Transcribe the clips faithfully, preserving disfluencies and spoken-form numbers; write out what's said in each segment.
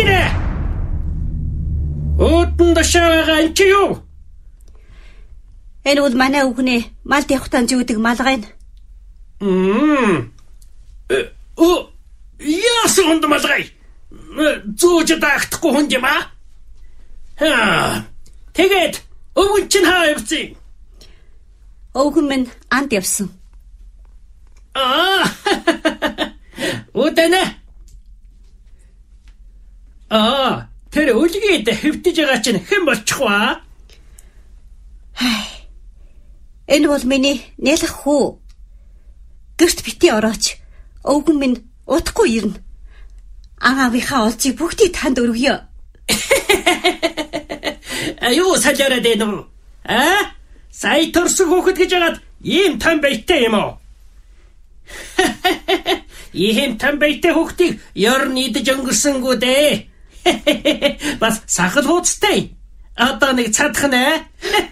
ирээ. Өөдөн дашаагаа энэ чи юу? Энэ бол манай үгнээ малд явахтан зүйдэг малгай. Мм. Оо, яасан хүнд малгай? Зүүж даахгүй хүн юм аа? Ха. Тэгээд өвгөн чинь хаа явцیں۔ Өвгөн минь анд явсан. Аа. Үтэнэ. Аа, тэр үлгээд хэвтэж байгаа чинь хэн болчих вэ? Энэ бол миний нэлэх хүү. Гэрт бити орооч. Өвгөн минь удахгүй ирнэ. Аавынхаа олзыг бүгдийг танд өргөё. Аюу саляраа дэнэ. А? Сая төрсөн хүүхэд гэж яагаад ийм том байтай юм уу? Ийм том байтай хүүхдийг ёрн идэж өнгөрсөнгүү дээ. Бас сахал хууцтай. Одоо нэг цадах нэ.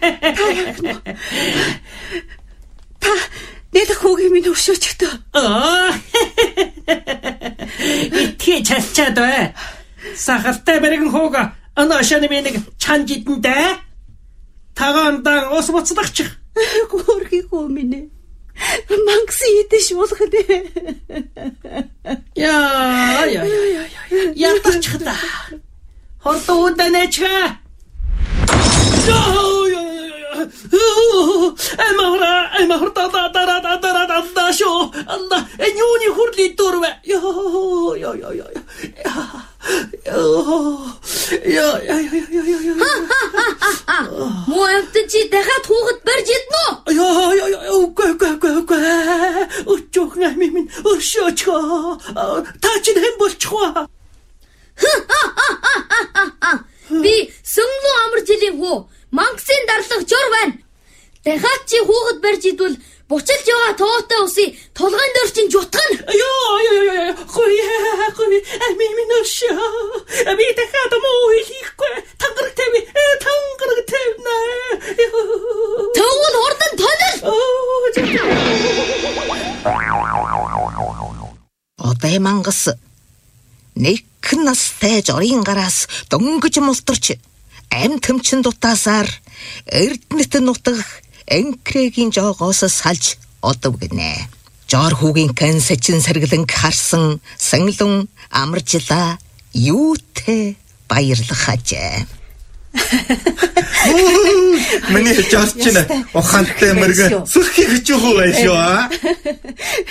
Та нэлэх хүүгийн минь өршөөч өгтөө. Аа. Итгэ чалчаад бай. Сахалтай бэргэн хүүга анаашаны минийг чанжидэнтэй. Тагаандан ус буцдагчих. Гөрхий хүү минь. Мангас идэш болох нэ. Яа, яа, яа, яа. Ятарчихда. Хордоо удаанаачга. Яа, яа, яа. Эмара, эмара та та та та та та та шо. Алла, энюни хурли дурвэ. Яа, яа, яа, яа. Яа, яа, яа, яа, яа. Муу амтчи дахиад хүүхэд барьж иднэ үү? Яа, яа, яа, үгүй, үгүй, үгүй, үгүй. Өчөөх нами минь өршөөчгөө. Та чинь хэн болчихваа? Би сүнглүү амар жилийн хүү. Мангасын дарлах жор байна. Дахиад чи хүүхэд барьж идвэл буцалж яваа тоотой усыг толгойн дээр чинь жутгана. Яа, яа, яа. Хөөе, хөөе. Ами минь өршөө. Би дахиад муу хийхгүй. Тангараг тавь. Тангараг тавьна. Тэгвэл хурдан тонол. Одай мангас нэг настай жорын гараас дөнгөж мултарч ам төмчин дутаасаар эрдэнэт нутаг энкрэгийн жоогоос салж одов гинэ. Жор хүүгийн кансачин сэргэлэн харсан санглун амаржлаа юутэй баярлах хажээ. Миний жорч чинь ухаантай мэрэг сүрхий гэж юу байшаа.